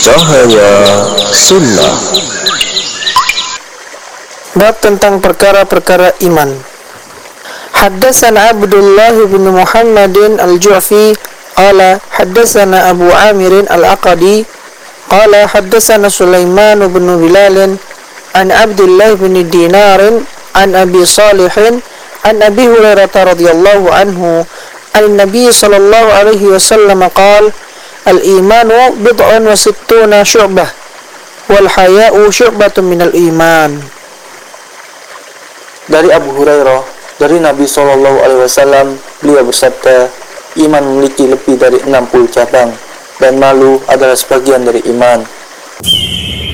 Cahaya Sunnah. Bab tentang perkara-perkara iman. Haddatsana Abdullah bin Muhammadin al-Ju'fi qala haddatsana Abu Amir al-Aqadi qala haddatsana Sulaiman bin Bilal an Abdullah bin Dinar an Abi Salih an Abi Hurairah radhiyallahu anhu an-Nabi sallallahu alaihi wasallam qala al-imanu bid'un wa sittuna syu'bah wal haya'u syu'batun minal iman. Dari Abu Hurairah, dari Nabi SAW, beliau bersabda, iman memiliki lebih dari 60 cabang, dan malu adalah sebagian dari iman.